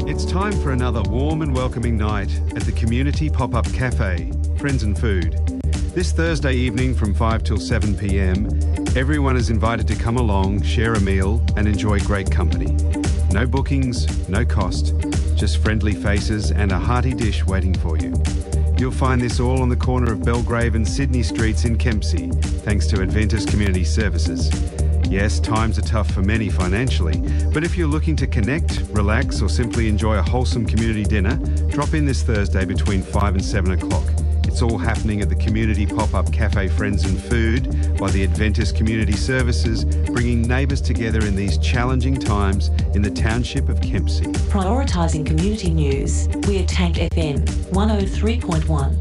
It's time for another warm and welcoming night at the Community Pop-Up Cafe, Friends and Food. This Thursday evening from 5 till 7 p.m, everyone is invited to come along, share a meal and enjoy great company. No bookings, no cost, just friendly faces and a hearty dish waiting for you. You'll find this all on the corner of Belgrave and Sydney Streets in Kempsey, thanks to Adventus Community Services. Yes, times are tough for many financially, but if you're looking to connect, relax or simply enjoy a wholesome community dinner, drop in this Thursday between 5 and 7 o'clock. It's all happening at the Community Pop-Up Cafe Friends and Food by the Adventus Community Services, bringing neighbours together in these challenging times in the township of Kempsey. Prioritising community news, we're Tank FM 103.1.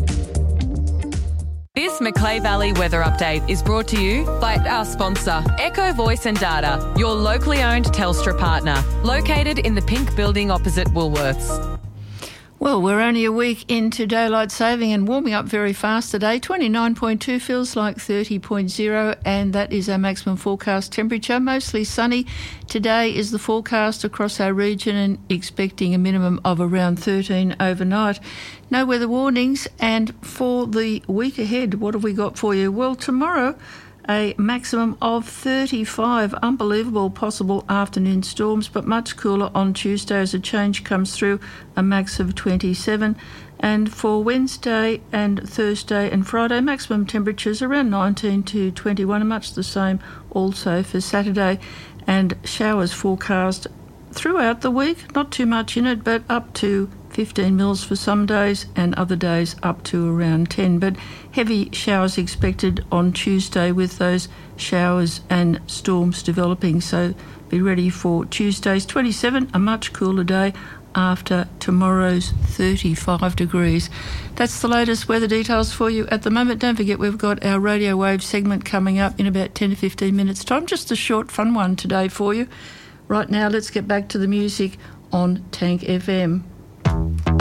This Macleay Valley weather update is brought to you by our sponsor, Echo Voice and Data, your locally owned Telstra partner, located in the pink building opposite Woolworths. Well, we're only a week into daylight saving and warming up very fast today. 29.2 feels like 30.0, and that is our maximum forecast temperature. Mostly sunny. Today is the forecast across our region and expecting a minimum of around 13 overnight. No weather warnings, and for the week ahead, what have we got for you? Well, tomorrow, a maximum of 35, unbelievable possible afternoon storms, but much cooler on Tuesday as a change comes through, a max of 27. And for Wednesday and Thursday and Friday, maximum temperatures around 19 to 21, and much the same also for Saturday. And showers forecast throughout the week, not too much in it, but up to 15 mils for some days and other days up to around 10. But heavy showers expected on Tuesday with those showers and storms developing. So be ready for Tuesday's 27, a much cooler day after tomorrow's 35 degrees. That's the latest weather details for you at the moment. Don't forget we've got our Radio Wave segment coming up in about 10 to 15 minutes time. Just a short fun one today for you. Right now let's get back to the music on Tank FM.